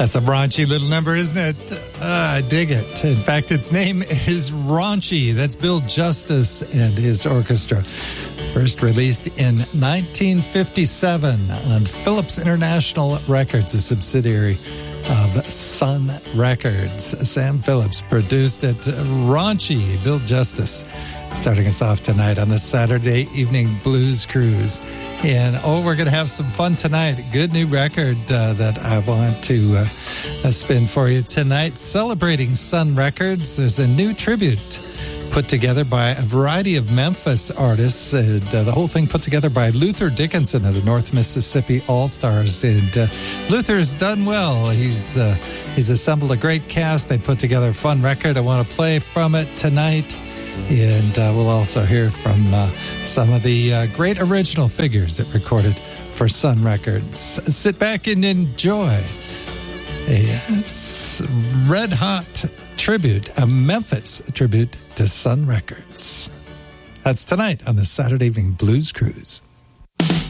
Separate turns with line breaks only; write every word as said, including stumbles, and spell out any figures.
That's a raunchy little number, isn't it? Uh, I dig it. In fact, its name is Raunchy. That's Bill Justice and his orchestra. First released in nineteen fifty-seven on Philips International Records, a subsidiary of Sun Records. Sam Phillips produced it. Raunchy, Bill Justice, starting us off tonight on the Saturday Evening Blues Cruise. And, oh, we're going to have some fun tonight. Good new record uh, that I want to uh, spin for you tonight. Celebrating Sun Records, there's a new tribute put together by a variety of Memphis artists. And, uh, the whole thing put together by Luther Dickinson of the North Mississippi All-Stars. And uh, Luther has done well. He's, uh, he's assembled a great cast. They put together a fun record. I want to play from it tonight. And uh, we'll also hear from uh, some of the uh, great original figures that recorded for Sun Records. Sit back and enjoy a red hot tribute, a Memphis tribute to Sun Records. That's tonight on the Saturday Evening Blues Cruise.